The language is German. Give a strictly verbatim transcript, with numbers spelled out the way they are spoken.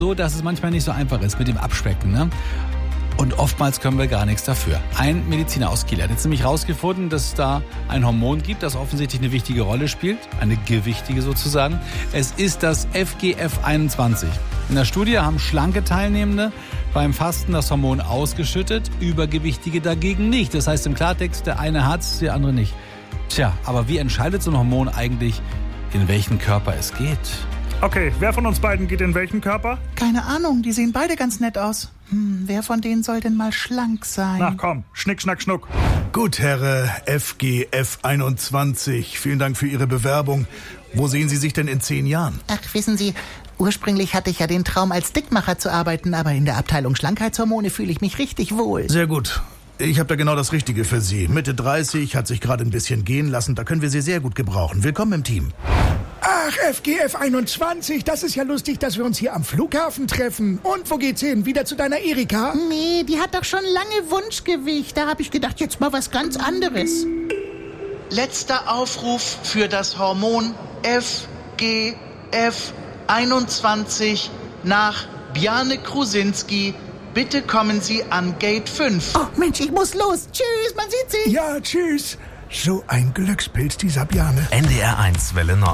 So, dass es manchmal nicht so einfach ist mit dem Abspecken, ne? Und oftmals können wir gar nichts dafür. Ein Mediziner aus Kiel hat jetzt nämlich rausgefunden, dass es da ein Hormon gibt, das offensichtlich eine wichtige Rolle spielt. Eine gewichtige sozusagen. Es ist das F G F einundzwanzig. In der Studie haben schlanke Teilnehmende beim Fasten das Hormon ausgeschüttet, Übergewichtige dagegen nicht. Das heißt im Klartext, der eine hat's, der andere nicht. Tja, aber wie entscheidet so ein Hormon eigentlich, in welchen Körper es geht? Okay, wer von uns beiden geht in welchen Körper? Keine Ahnung, die sehen beide ganz nett aus. Hm, wer von denen soll denn mal schlank sein? Na komm, Schnick, Schnack, Schnuck. Gut, Herr F G F einundzwanzig, vielen Dank für Ihre Bewerbung. Wo sehen Sie sich denn in zehn Jahren? Ach, wissen Sie, ursprünglich hatte ich ja den Traum, als Dickmacher zu arbeiten, aber in der Abteilung Schlankheitshormone fühle ich mich richtig wohl. Sehr gut. Ich habe da genau das Richtige für Sie. Mitte dreißig, hat sich gerade ein bisschen gehen lassen, da können wir Sie sehr gut gebrauchen. Willkommen im Team. Ach, F G F einundzwanzig, das ist ja lustig, dass wir uns hier am Flughafen treffen. Und wo geht's hin? Wieder zu deiner Erika? Nee, die hat doch schon lange Wunschgewicht. Da habe ich gedacht, jetzt mal was ganz anderes. Letzter Aufruf für das Hormon F G F einundzwanzig nach Bjarne Krusinski. Bitte kommen Sie an Gate fünf. Oh Mensch, ich muss los. Tschüss, man sieht sich. Ja, tschüss. So ein Glückspilz, dieser Bjarne. N D R eins Welle Nord.